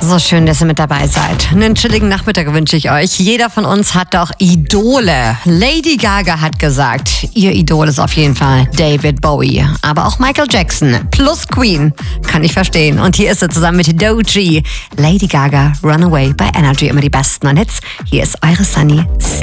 So schön, dass ihr mit dabei seid. Einen chilligen Nachmittag wünsche ich euch. Jeder von uns hat doch Idole. Lady Gaga hat gesagt, ihr Idol ist auf jeden Fall David Bowie. Aber auch Michael Jackson plus Queen. Kann ich verstehen. Und hier ist er zusammen mit Doechii. Lady Gaga, Runaway bei Energy. Immer die besten Hits. Hier ist eure Sunny. See